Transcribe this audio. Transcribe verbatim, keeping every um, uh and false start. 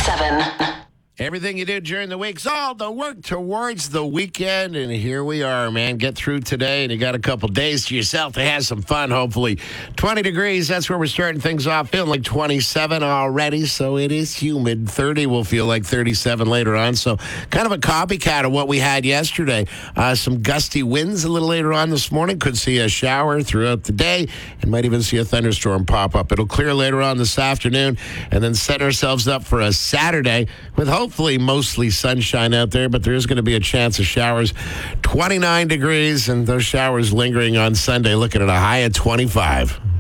seven. Everything you do during the week's all the work towards the weekend. And here we are, man. Get through today, and you got a couple days to yourself to have some fun, hopefully. twenty degrees, that's where we're starting things off. Feeling like twenty-seven already, so it is humid. thirty will feel like thirty-seven later on. So kind of a copycat of what we had yesterday. Uh, some gusty winds a little later on this morning. Could see a shower throughout the day, and might even see a thunderstorm pop up. It'll clear later on this afternoon, and then set ourselves up for a Saturday with hope. Hopefully mostly sunshine out there, but there is going to be a chance of showers. twenty-nine degrees, and those showers lingering on Sunday, looking at a high of twenty-five.